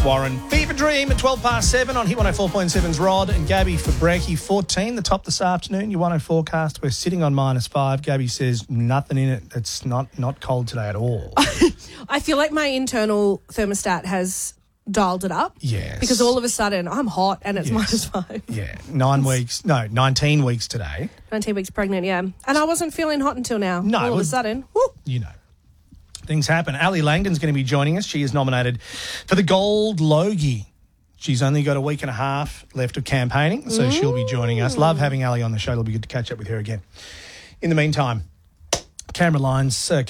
Warren. Fever Dream at 7 on Hit 104.7's Rod and Gabby for Breaky. 14, the top this afternoon. Your 104 forecast, we're sitting on -5. Gabby says nothing in it. It's not cold today at all. I feel like my internal thermostat has dialed it up. Yes. Because all of a sudden I'm hot and it's Yes. -5. Yeah, 19 weeks today. 19 weeks pregnant, yeah. And I wasn't feeling hot until now. No, all of a sudden, whoop. You know. Things happen. Ali Langdon's going to be joining us. She is nominated for the Gold Logie. She's only got a week and a half left of campaigning, so she'll be joining us. Love having Ali on the show. It'll be good to catch up with her again. In the meantime, Canberra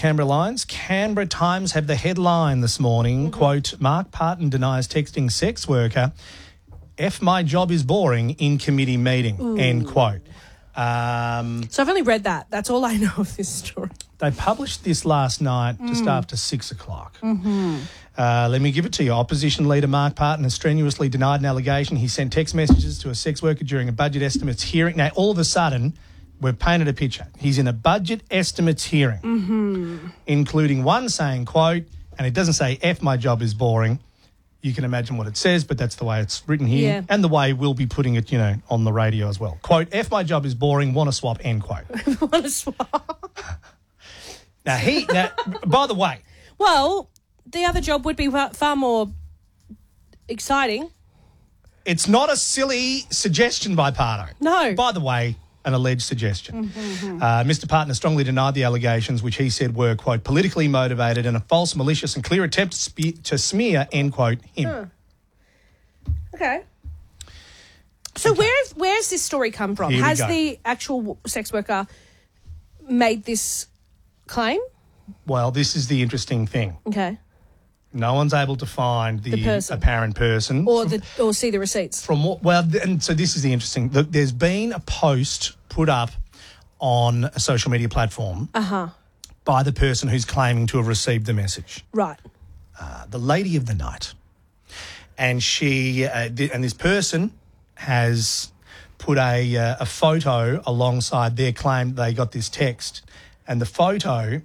Times have the headline this morning, quote, Mark Parton denies texting sex worker, F my job is boring in committee meeting, end quote. So I've only read that. That's all I know of this story. They published this last night just after 6 o'clock. Let me give it to you. Opposition leader Mark Parton has strenuously denied an allegation he sent text messages to a sex worker during a budget estimates hearing. Now, all of a sudden, we've painted a picture. He's in a budget estimates hearing, including one saying, quote, and it doesn't say F my job is boring. You can imagine what it says, but that's the way it's written here. Yeah. And the way we'll be putting it, on the radio as well. Quote, F my job is boring, want to swap, end quote. Want to swap? Now, by the way. Well, the other job would be far more exciting. It's not a silly suggestion by Parto. No. By the way, an alleged suggestion. Mr. Parton has strongly denied the allegations, which he said were, quote, politically motivated and a false, malicious and clear attempt to smear, end quote, him. Okay. So where's this story come from? Here we Has go. the actual sex worker made this claim? Well, this is the interesting thing. Okay. No one's able to find the person. apparent person. Or see the receipts. And so this is the interesting. There's been a post put up on a social media platform by the person who's claiming to have received the message. Right. The lady of the night. And she and this person has put a photo alongside their claim they got this text, and the photo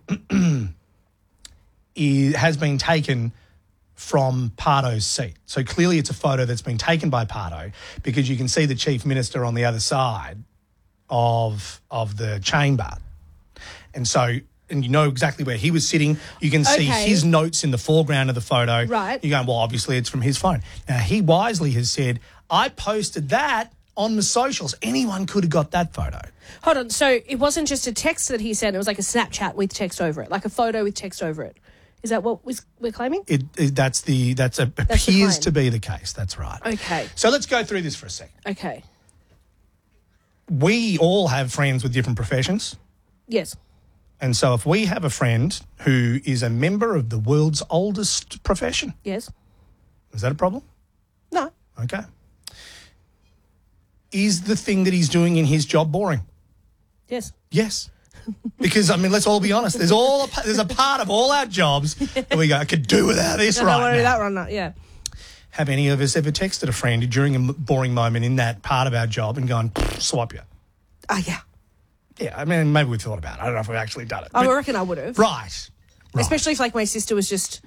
has been taken from Parto's seat. So clearly it's a photo that's been taken by Parto, because you can see the Chief Minister on the other side of the chamber. And you know exactly where he was sitting. You can see his notes in the foreground of the photo. Right. You're going, well, obviously it's from his phone. Now, he wisely has said, I posted that on the socials. Anyone could have got that photo. Hold on. So it wasn't just a text that he sent. It was like a Snapchat with text over it, like a photo with text over it. Is that what we're claiming? Appears to be the case. That's right. Okay. So let's go through this for a second. Okay. We all have friends with different professions. Yes. And so if we have a friend who is a member of the world's oldest profession, Yes. is that a problem? No. Okay. Is the thing that he's doing in his job boring? Yes. Yes. Because, let's all be honest. There's a part of all our jobs that we go, I could do without this I right don't want to do now. that right now. Yeah. Have any of us ever texted a friend during a boring moment in that part of our job and gone, swap you? Yeah. Yeah, maybe we've thought about it. I don't know if we've actually done it. I reckon I would have. Right. Especially if, like, my sister was just